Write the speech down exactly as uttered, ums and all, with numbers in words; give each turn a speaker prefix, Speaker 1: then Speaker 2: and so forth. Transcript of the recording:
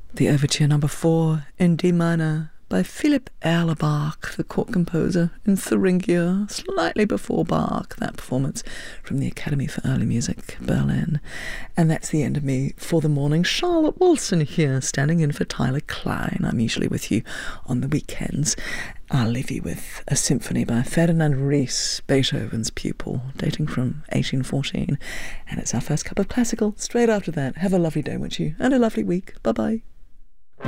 Speaker 1: The Overture Number four in D minor by Philipp Erlebach, the court composer, in Thuringia, slightly before Bach, that performance from the Academy for Early Music, Berlin. And that's the end of me for the morning. Charlotte Wilson here, standing in for Tyler Klein. I'm usually with you on the weekends. I'll leave you with a symphony by Ferdinand Ries, Beethoven's pupil, dating from eighteen fourteen. And it's our first cup of classical straight after that. Have a lovely day, won't you? And a lovely week. Bye-bye.